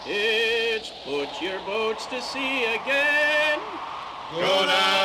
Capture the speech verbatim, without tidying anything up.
It's put your boats to sea again. Go down.